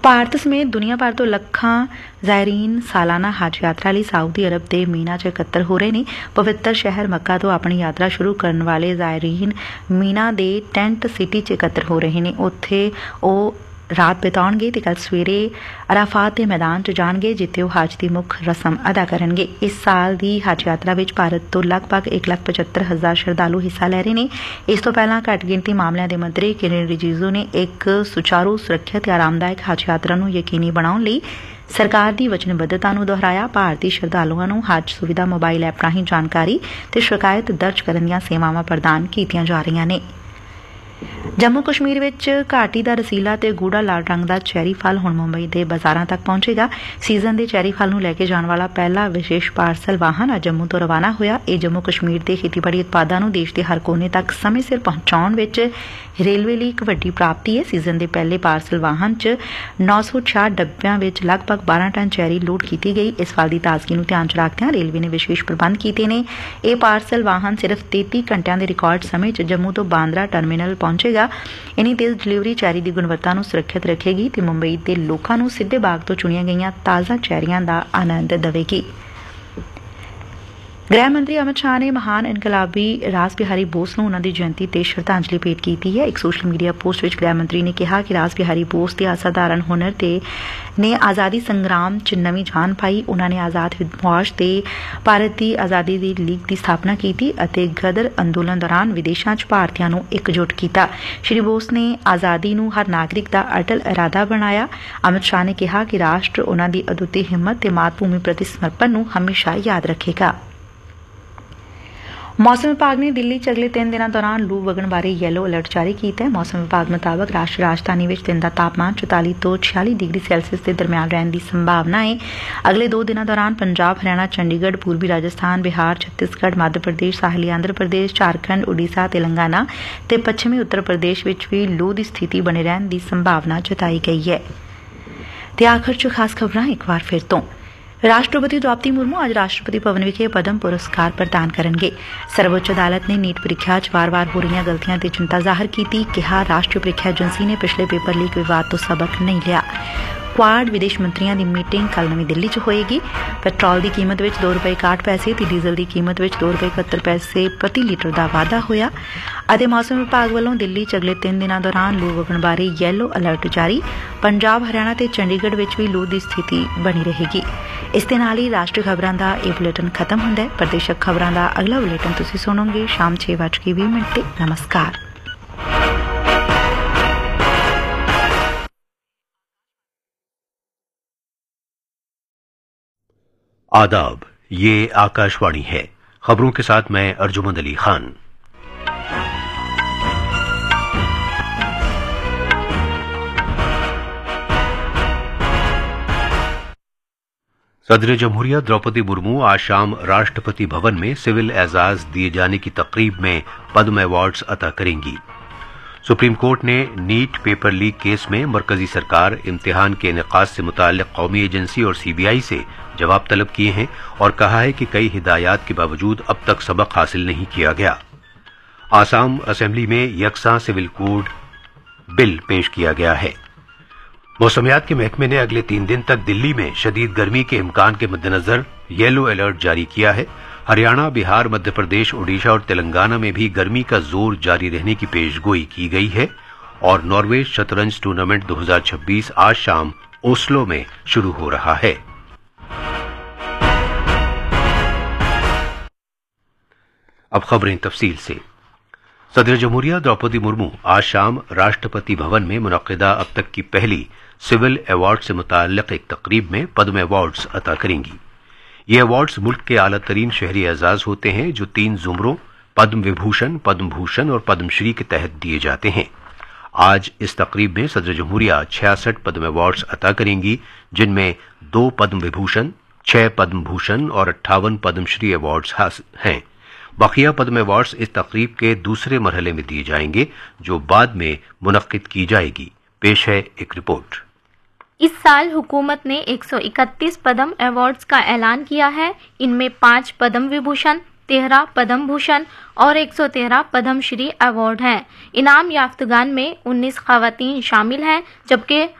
ਭਾਰਤ ਸਮੇਤ ਦੁਨੀਆ ਭਰ ਤੋਂ ਲੱਖਾਂ ਜ਼ਾਇਰੀਨ ਸਾਲਾਨਾ ਹੱਜ ਯਾਤਰਾ ਲਈ ਸਾਊਦੀ ਅਰਬ ਦੇ ਮੀਨਾ 'ਚ ਇਕੱਤਰ ਹੋ ਰਹੇ ਨੇ। ਪਵਿੱਤਰ ਸ਼ਹਿਰ ਮੱਕਾ ਤੋਂ ਆਪਣੀ ਯਾਤਰਾ ਸ਼ੁਰੂ ਕਰਨ ਵਾਲੇ ਜ਼ਾਇਰੀਨ ਮੀਨਾ ਦੇ ਟੈਂਟ ਸਿਟੀ 'ਚ ਇਕੱਤਰ ਹੋ ਰਹੇ ਨੇ। ਉੱਥੇ ਉਹ ਰਾਤ ਬਿਤਾਉਣਗੇ ਤੇ ਕੱਲ ਸਵੇਰੇ ਅਰਾਫਾਤ ਦੇ ਮੈਦਾਨ 'ਚ ਜਾਣਗੇ, ਜਿੱਥੇ ਉਹ ਹੱਜ ਦੀ ਮੁੱਖ ਰਸਮ ਅਦਾ ਕਰਨਗੇ। ਇਸ ਸਾਲ ਦੀ ਹੱਜ ਯਾਤਰਾ ਵਿੱਚ ਭਾਰਤ ਤੋਂ ਲਗਭਗ 1,75,000 ਸ਼ਰਧਾਲੂ ਹਿੱਸਾ ਲੈ ਰਹੇ ਨੇ। ਇਸ ਤੋਂ ਪਹਿਲਾਂ ਘੱਟ ਗਿਣਤੀ ਮਾਮਲਿਆਂ ਦੇ ਮੰਤਰੀ ਕਿਰਨ ਰਿਜੀਜੂ ਨੇ ਇੱਕ ਸੁਚਾਰੂ, ਸੁਰੱਖਿਅਤ ਤੇ ਆਰਾਮਦਾਇਕ ਹੱਜ ਯਾਤਰਾ ਨੂੰ ਯਕੀਨੀ ਬਣਾਉਣ ਲਈ ਸਰਕਾਰ ਦੀ ਵਚਨਬੱਧਤਾ ਨੂੰ ਦੁਹਰਾਇਆ। ਭਾਰਤੀ ਸ਼ਰਧਾਲੂਆਂ ਨੂੰ ਹੱਜ ਸੁਵਿਧਾ ਮੋਬਾਈਲ ਐਪ ਰਾਹੀਂ ਜਾਣਕਾਰੀ ਤੇ ਸ਼ਿਕਾਇਤ ਦਰਜ ਕਰਨ ਦੀਆਂ ਸੇਵਾਵਾਂ ਪ੍ਰਦਾਨ ਕੀਤੀਆਂ ਜਾ ਰਹੀਆਂ ਨੇ। ਜੰਮੂ ਕਸ਼ਮੀਰ ਵਿੱਚ ਘਾਟੀ ਦਾ ਰਸੀਲਾ ਤੇ ਗੂੜਾ ਲਾਲ ਰੰਗ ਦਾ ਚੈਰੀ ਫਲ ਹੁਣ ਮੁੰਬਈ ਦੇ ਬਾਜ਼ਾਰਾਂ ਤੱਕ ਪਹੁੰਚੇਗਾ। ਸੀਜ਼ਨ ਦੇ ਚੈਰੀ ਫਲ ਨੂੰ ਲੈ ਕੇ ਜਾਣ ਵਾਲਾ ਪਹਿਲਾ ਵਿਸ਼ੇਸ਼ ਪਾਰਸਲ ਵਾਹਨ ਅੱਜ ਜੰਮੂ ਤੋਂ ਰਵਾਨਾ ਹੋਇਆ। ਇਹ ਜੰਮੂ ਕਸ਼ਮੀਰ ਦੇ ਖੇਤੀਬਾੜੀ ਉਤਪਾਦਾਂ ਨੂੰ ਦੇਸ਼ ਦੇ ਹਰ ਕੋਨੇ ਤੱਕ ਸਮੇਂ ਸਿਰ ਪਹੁੰਚਾਉਣ ਵਿੱਚ ਰੇਲਵੇ ਲਈ ਇੱਕ ਵੱਡੀ ਪ੍ਰਾਪਤੀ ਹੈ। ਸੀਜ਼ਨ ਦੇ ਪਹਿਲੇ ਪਾਰਸਲ ਵਾਹਨ 'ਚ 966 ਡੱਬਿਆਂ ਵਿੱਚ ਲਗਭਗ 12 ਟਨ ਚੈਰੀ ਲੋਡ ਕੀਤੀ ਗਈ। ਇਸ ਫਲ ਦੀ ਤਾਜ਼ਗੀ ਨੂੰ ਧਿਆਨ 'ਚ ਰੱਖਦਿਆਂ ਰੇਲਵੇ ਨੇ ਵਿਸ਼ੇਸ਼ ਪ੍ਰਬੰਧ ਕੀਤੇ ਨੇ। ਇਹ ਪਾਰਸਲ ਵਾਹਨ ਸਿਰਫ 33 ਘੰਟਿਆਂ ਦੇ ਰਿਕਾਰਡ ਸਮੇਂ 'ਚ ਜੰਮੂ ਤੋਂ ਬਾਂਦਰਾ ਟਰਮੀਨਲ ਪਹੁੰਚੇਗਾ। ਇੰਨੀ ਤੇਜ਼ ਡਿਲੀਵਰੀ ਚੈਰੀ ਦੀ ਗੁਣਵੱਤਾ ਨੂੰ ਸੁਰੱਖਿਅਤ ਰੱਖੇਗੀ ਤੇ ਮੁੰਬਈ ਦੇ ਲੋਕਾਂ ਨੂੰ ਸਿੱਧੇ ਬਾਗ ਤੋਂ ਚੁਣੀਆਂ ਗਈਆਂ ਤਾਜ਼ਾ ਚੈਰੀਆਂ ਦਾ ਆਨੰਦ ਦੇਵੇਗੀ। ਗ੍ਰਹਿ ਮੰਤਰੀ ਅਮਿਤ ਸ਼ਾਹ ਨੇ ਮਹਾਨ ਇਨਕਲਾਬੀ ਰਾਸ ਬਿਹਾਰੀ ਬੋਸ ਨੂੰ ਉਨ੍ਹਾਂ ਦੀ ਜਯੰਤੀ ਤੇ ਸ਼ਰਧਾਂਜਲੀ ਭੇਟ ਕੀਤੀ ਹੈ। ਇੱਕ ਸੋਸ਼ਲ ਮੀਡੀਆ ਪੋਸਟ ਵਿੱਚ ਗ੍ਰਹਿ ਮੰਤਰੀ ਨੇ ਕਿਹਾ ਕਿ ਰਾਸ ਬਿਹਾਰੀ ਬੋਸ ਦੇ ਅਸਾਧਾਰਨ ਹੁਨਰ ਨੇ ਆਜ਼ਾਦੀ ਸੰਗਰਾਮ 'ਚ ਨਵੀਂ ਜਾਨ ਪਾਈ। ਉਨ੍ਹਾਂ ਨੇ ਆਜ਼ਾਦ ਹਿੰਦ ਫੌਜ ਤੇ ਭਾਰਤ ਦੀ ਆਜ਼ਾਦੀ ਦੀ ਲੀਗ ਦੀ ਸਥਾਪਨਾ ਕੀਤੀ ਅਤੇ ਗਦਰ ਅੰਦੋਲਨ ਦੌਰਾਨ ਵਿਦੇਸ਼ਾਂ 'ਚ ਭਾਰਤੀਆਂ ਨੂੰ ਇਕਜੁੱਟ ਕੀਤਾ। ਸ਼੍ਰੀ ਬੋਸ ਨੇ ਆਜ਼ਾਦੀ ਨੂੰ ਹਰ ਨਾਗਰਿਕ ਦਾ ਅਟਲ ਇਰਾਦਾ ਬਣਾਇਆ। ਅਮਿਤ ਸ਼ਾਹ ਨੇ ਕਿਹਾ ਕਿ ਰਾਸ਼ਟਰ ਉਨ੍ਹਾਂ ਦੀ ਅਦੁੱਤੀ ਹਿੰਮਤ ਤੇ ਮਾਤ ਭੂਮੀ ਪ੍ਰਤੀ ਸਮਰਪਣ ਨੂੰ ਹਮੇਸ਼ਾ ਯਾਦ ਰੱਖੇਗਾ। ਮੌਸਮ ਵਿਭਾਗ ਨੇ ਦਿੱਲੀ 'ਚ ਅਗਲੇ 3 ਦਿਨਾਂ ਦੌਰਾਨ ਲੂ ਵਗਣ ਬਾਰੇ ਯੈਲੋ ਅਲਰਟ ਜਾਰੀ ਕੀਤਾ ਹੈ। ਮੌਸਮ ਵਿਭਾਗ ਮੁਤਾਬਕ ਰਾਸ਼ਟਰੀ ਰਾਜਧਾਨੀ ਵਿੱਚ ਦਿਨ ਦਾ ਤਾਪਮਾਨ 44 ਤੋਂ 46 ਡਿਗਰੀ ਸੈਲਸੀਅਸ ਦੇ ਦਰਮਿਆਨ ਰਹਿਣ ਦੀ ਸੰਭਾਵਨਾ ਹੈ। ਅਗਲੇ 2 ਦਿਨਾਂ ਦੌਰਾਨ ਪੰਜਾਬ, ਹਰਿਆਣਾ, ਚੰਡੀਗੜ੍ਹ, ਪੂਰਬੀ ਰਾਜਸਥਾਨ, ਬਿਹਾਰ, ਛੱਤੀਸਗੜ੍ਹ, ਮੱਧ ਪ੍ਰਦੇਸ਼, ਸਾਹਿਲੀ ਆਂਧਰ ਪ੍ਰਦੇਸ਼, ਝਾਰਖੰਡ, ਉਡੀਸਾ, ਤੇਲੰਗਾਨਾ ਤੇ ਪੱਛਮੀ ਉੱਤਰ ਪ੍ਰਦੇਸ਼ ਵਿੱਚ ਵੀ ਲੂ ਦੀ ਸਥਿਤੀ ਬਣੇ ਰਹਿਣ ਦੀ ਸੰਭਾਵਨਾ ਜਤਾਈ ਗਈ ਹੈ। ਤੇ ਆਖਰ 'ਚ ਖਾਸ ਖਬਰਾਂ ਇੱਕ ਵਾਰ ਫਿਰ ਤੋਂ। ਰਾਸ਼ਟਰਪਤੀ ਦ੍ਰੌਪਦੀ ਮੁਰਮੂ ਅੱਜ ਰਾਸ਼ਟਰਪਤੀ ਭਵਨ ਵਿਖੇ ਪਦਮ ਪੁਰਸਕਾਰ ਪ੍ਰਦਾਨ ਕਰਨਗੇ। ਸਰਵਉੱਚ ਅਦਾਲਤ ਨੇ ਨੀਟ ਪ੍ਰੀਖਿਆ 'ਚ ਵਾਰ-ਵਾਰ ਹੋ ਰਹੀਆਂ ਗਲਤੀਆਂ ਤੇ ਚਿੰਤਾ ਜ਼ਾਹਰ ਕੀਤੀ। ਕਿਹਾ ਰਾਸ਼ਟਰੀ ਪ੍ਰੀਖਿਆ ਏਜੰਸੀ ਨੇ ਪਿਛਲੇ ਪੇਪਰ ਲੀਕ ਵਿਵਾਦ ਤੋਂ ਸਬਕ ਨਹੀਂ ਲਿਆ। ਕੁਆਡ ਵਿਦੇਸ਼ ਮੰਤਰੀਆਂ ਦੀ ਮੀਟਿੰਗ ਕੱਲ੍ਹ ਨਵੀਂ ਦਿੱਲੀ 'ਚ ਹੋਏਗੀ। ਪੈਟਰੋਲ ਦੀ ਕੀਮਤ ਵਿੱਚ $2.61 ਤੇ ਡੀਜ਼ਲ ਦੀ ਕੀਮਤ ਵਿੱਚ $2.71 ਪ੍ਰਤੀ ਲੀਟਰ ਦਾ ਵਾਧਾ ਹੋਇਆ। ਅਤੇ ਮੌਸਮ ਵਿਭਾਗ ਵੱਲੋਂ ਦਿੱਲੀ 'ਚ ਅਗਲੇ 3 ਦਿਨਾਂ ਦੌਰਾਨ ਲੂ ਵਗਣ ਬਾਰੇ ਯੈਲੋ ਅਲਰਟ ਜਾਰੀ। ਪੰਜਾਬ, ਹਰਿਆਣਾ ਤੇ ਚੰਡੀਗੜ੍ਹ ਵਿੱਚ ਵੀ ਲੂ ਦੀ ਸਥਿਤੀ ਬਣੀ ਰਹੇਗੀ। ਇਸ ਦੇ ਨਾਲ ਹੀ ਰਾਸ਼ਟਰੀ ਖਬਰਾਂ ਦਾ ਇਹ ਬੁਲੇਟਿਨ ਖਤਮ ਹੁੰਦਾ ਹੈ। ਪ੍ਰਦੇਸ਼ਕ ਖਬਰਾਂ ਦਾ ਅਗਲਾ ਬੁਲੇਟਿਨ ਤੁਸੀਂ ਸੁਣੋਗੇ ਸ਼ਾਮ 6:20 ਤੇ। ਨਮਸਕਾਰ। आदाब, ये आकाशवाणी है। खबरों के साथ मैं अर्जुमंद अली खान। सदर जमहूरिया द्रौपदी मुर्मू आज शाम राष्ट्रपति भवन में सिविल एजाज दिए जाने की तकरीब में पद्म अवार्ड्स अता करेंगी। सुप्रीम कोर्ट ने नीट पेपर लीक केस में मरकजी सरकार, इम्तिहान के इनेकाद से मुताल्लिक कौमी एजेंसी और सीबीआई से जवाब तलब किए हैं और कहा है कि कई हिदायत के बावजूद अब तक सबक हासिल नहीं किया गया। आसाम असेंबली में यकसा सिविल कोड बिल पेश किया गया है। मौसमियात के महकमे ने अगले 3 दिन तक दिल्ली में शदीद गर्मी के इम्कान के मद्देनजर येलो अलर्ट जारी किया है। हरियाणा, बिहार, मध्य प्रदेश, ओडिशा और तेलंगाना में भी गर्मी का जोर जारी रहने की पेशगोई की गई है और नॉर्वे शतरंज टूर्नामेंट 2026 आज शाम ओस्लो में शुरू हो रहा है। अब खबरें तफसील से। सदर जमहूरिया द्रौपदी मुर्मू आज शाम राष्ट्रपति भवन में मुनक्किदा अब तक की पहली सिविल अवार्ड से मुताल्लिक एक तकरीब में पद्म अवार्ड्स अता करेंगी। ये अवार्ड्स मुल्क के आला तरीन शहरी एजाज होते हैं जो 3 जुमरों पद्म विभूषण, पद्म भूषण और पद्मश्री के तहत दिए जाते हैं। आज इस तकरीब में सदर जमहूरिया 66 पद्म अवार्ड्स अता करेंगी, जिनमें 2 पद्म विभूषण, 6 पद्म भूषण और 58 पद्मश्री अवार्ड्स हैं। बकिया पद्म अवार्ड्स इस तकरीब के दूसरे मरहले में दिए जाएंगे जो बाद में मुनक्किद की जाएगी। पेश है एक रिपोर्ट। इस साल हुकूमत ने 131 पद्म अवार्ड्स का ऐलान किया है। इनमें 5 पद्म विभूषण, 13 पद्म भूषण और 113 पद्मश्री अवार्ड हैं। इनाम याफ्तगान में 19 खवातीन शामिल हैं, जबकि